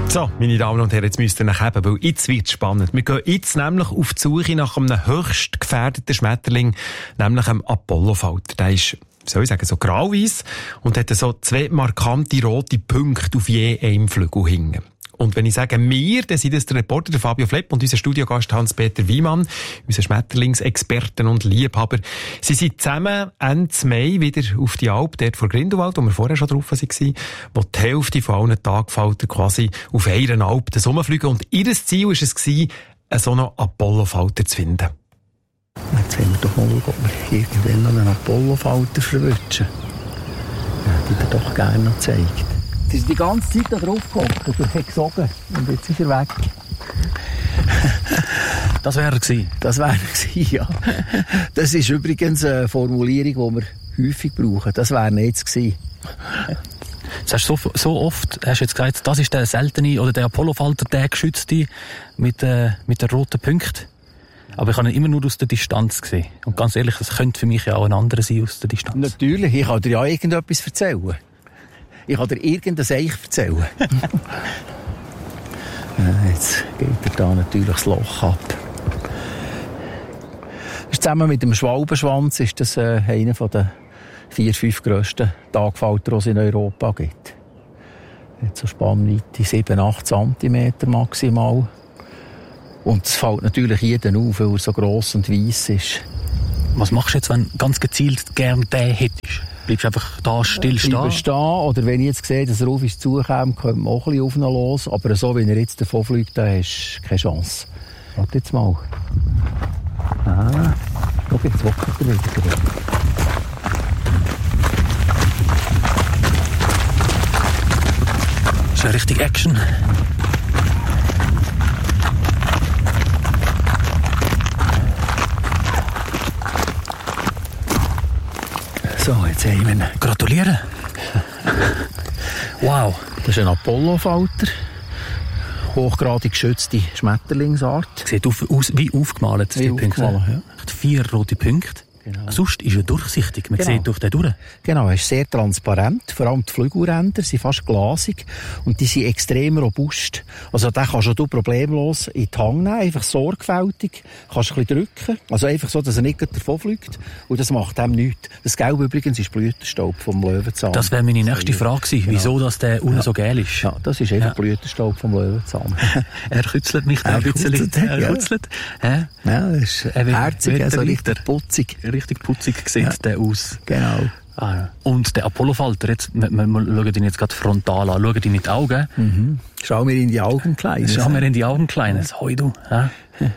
So, meine Damen und Herren, jetzt müsst ihr nachheben, weil jetzt wird es spannend. Wir gehen jetzt nämlich auf die Suche nach einem höchst gefährdeten Schmetterling, nämlich einem Apollofalter. Der ist, soll ich sagen, so grau-weiss und hat so 2 markante rote Punkte auf je einem Flügel hängen. Und wenn ich sage wir, dann sind das der Reporter der Fabio Flepp und unser Studiogast Hans-Peter Wiemann, unser Schmetterlingsexperten und Liebhaber. Sie sind zusammen Ende Mai wieder auf die Alp, dort vor Grindelwald, wo wir vorher schon drauf waren, wo die Hälfte von allen Tagfalter quasi auf einer Alp rumfliegen. Und ihr Ziel war es, einen so einen Apollofalter zu finden. Jetzt wollen wir doch mal schauen, ob wir irgendwann noch einen Apollofalter verwünschen. Ja, die dir doch gerne noch zeigt. Es ist die ganze Zeit da drauf gehockt und hat gesogen. Und jetzt ist er weg. Das wäre er gewesen. Das wäre er gewesen, ja. Das ist übrigens eine Formulierung, die wir häufig brauchen. Das wäre er jetzt gewesen. Das hast du so oft hast du jetzt gesagt, das ist der seltene oder der Apollofalter, der geschützte mit der roten Punkten. Aber ich habe ihn immer nur aus der Distanz gesehen. Und ganz ehrlich, das könnte für mich ja auch ein anderer sein aus der Distanz. Natürlich, ich kann dir ja irgendetwas erzählen. Ich kann dir irgendein Eich erzählen. Jetzt geht er da natürlich das Loch ab. Zusammen mit dem Schwalbenschwanz ist das einer der 4-5 grössten Tagfalter, die es in Europa gibt. Hat so Spannweite 7-8 cm maximal. Und es fällt natürlich jeden auf, weil er so gross und weiss ist. Was machst du jetzt, wenn du ganz gezielt gerne den hättest? Bleibst du einfach da still stehen? Oder wenn ich jetzt sehe, dass er auf uns zukommt, könnte man auch ein bisschen auf ihn los. Aber so, wie er jetzt davon fliegt, da hast du keine Chance. Warte jetzt mal. Ah, schau, jetzt wackelt er wieder. Das ist ja richtig Action. So, jetzt haben wir ihn. Gratulieren. Wow. Das ist ein Apollofalter. Hochgradig geschützte Schmetterlingsart. Sieht aus wie aufgemalt, die Punkte. Ja. 4 rote Punkte. Genau. Sonst ist er durchsichtig. Man sieht durch den durch. Genau, er ist sehr transparent. Vor allem die Flügelränder sind fast glasig. Und die sind extrem robust. Also den kannst du problemlos in die Hand nehmen. Einfach sorgfältig. Kannst ein bisschen drücken. Also einfach so, dass er nicht davon fliegt. Und das macht dem nichts. Das Gelbe übrigens ist Blütenstaub vom Löwenzahn. Das wäre meine nächste Frage gewesen. Genau. Wieso dass der unten so gel ist? Ja, das ist einfach Blütenstaub vom Löwenzahn. Er kützelt mich da ein bisschen. Er kützelt. Ja, das ist herzig, also richtig putzig. Richtig putzig sieht der aus. Genau. Ah, und der Apollofalter, jetzt, wir schauen ihn jetzt gerade frontal an, schauen ihn in die Augen. Mhm. Schau mir in die Augen, Kleines. Schau mir in die Augen, Kleines. Hoi du. Ja.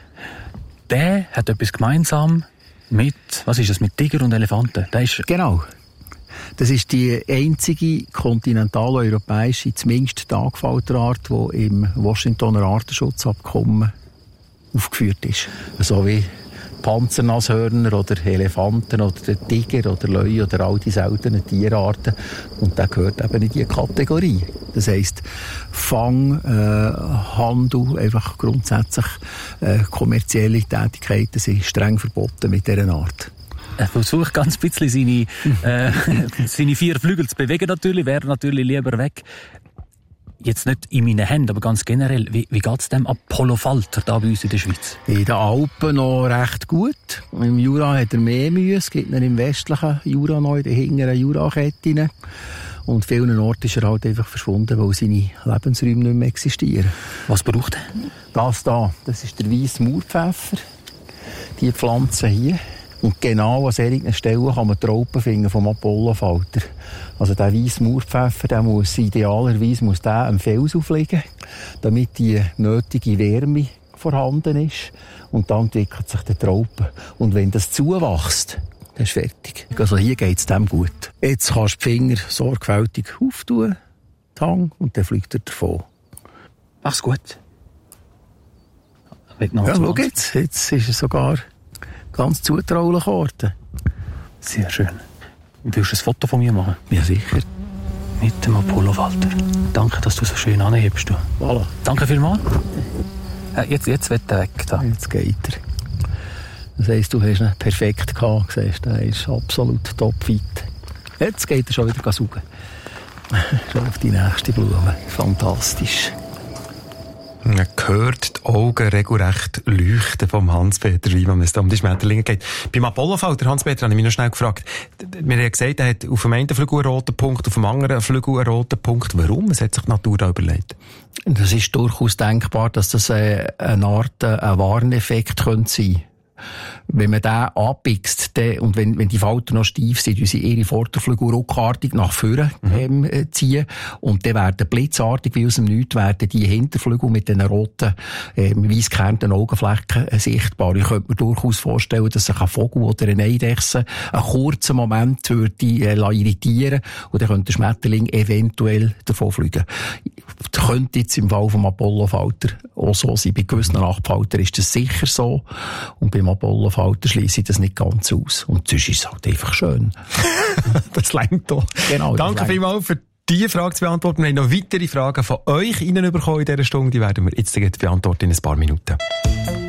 Der hat etwas gemeinsam mit, was ist das, mit Tiger und Elefanten. Der ist genau. Das ist die einzige kontinentaleuropäische, zumindest Tagfalterart, die im Washingtoner Artenschutzabkommen aufgeführt ist. So wie Panzernashörner oder Elefanten oder der Tiger oder Löwe oder all die seltenen Tierarten. Und der gehört eben in diese Kategorie. Das heisst, Fang, Handel, einfach grundsätzlich kommerzielle Tätigkeiten sind streng verboten mit dieser Art. Er versucht ganz ein bisschen seine 4 Flügel zu bewegen natürlich, wäre natürlich lieber weg. Jetzt nicht in meinen Händen, aber ganz generell, wie geht es dem Apollofalter da bei uns in der Schweiz? In den Alpen noch recht gut. Im Jura hat er mehr Mühe. Es gibt ihn im westlichen Jura noch, in den hinteren Juraketten. Und vielen Orten ist er halt einfach verschwunden, weil seine Lebensräume nicht mehr existieren. Was braucht er? Das ist der weisse Maurpfeffer. Die Pflanze hier. Und genau an solchen Stellen kann man die Raupen finden vom Apollofalter. Also der weisse Maurpfeffer, der muss idealerweise am Fels aufliegen, damit die nötige Wärme vorhanden ist. Und dann entwickelt sich der Raupe. Und wenn das zuwächst, dann ist fertig. Also hier geht es dem gut. Jetzt kannst du die Finger sorgfältig auftun, die Hand, und dann fliegt er davon. Mach's gut. Ja, schau jetzt. Jetzt ist er sogar ganz zutraulich geworden. Sehr schön. Willst du ein Foto von mir machen? Ja, sicher. Mit dem Apollofalter. Danke, dass du so schön anhebst. Voilà. Danke vielmals. Jetzt wird er weg. Da. Jetzt geht er. Das heisst, du hast ihn perfekt gehabt. Siehst, er ist absolut topfit. Jetzt geht er schon wieder saugen. Schon auf die nächste Blume. Fantastisch. Man hört die Augen regelrecht leuchten vom Hans-Peter Wymann, wenn es da um die Schmetterlinge geht. Beim Apollofalter, Hans-Peter, habe ich mich noch schnell gefragt. Wir haben gesagt, er hat auf dem einen Flügel einen roten Punkt, auf dem anderen Flügel einen roten Punkt. Warum? Was hat sich die Natur da überlegt? Das ist durchaus denkbar, dass das eine Art ein Warneffekt könnte sein. Wenn man den anpickst, und wenn die Falter noch steif sind, sie ihre Vorderflügel ruckartig nach vorne ziehen, und dann werden blitzartig, wie aus dem Nichts, werden die Hinterflügel mit den roten, weiss gekernten Augenflecken sichtbar. Ich könnte mir durchaus vorstellen, dass sich ein Vogel oder eine Eidechse einen kurzen Moment würde irritieren, und dann könnte der Schmetterling eventuell davon fliegen. Das könnte jetzt im Fall vom Apollofalter auch so sein. Bei gewissen Nachtfaltern ist das sicher so, und beim Apollofalter schließe ich das nicht ganz aus. Und sonst ist es halt einfach schön. Das reicht doch. Genau. Danke vielmals für diese Frage zu beantworten. Wir haben noch weitere Fragen von euch reinbekommen in dieser Stunde. Die werden wir jetzt beantworten in ein paar Minuten.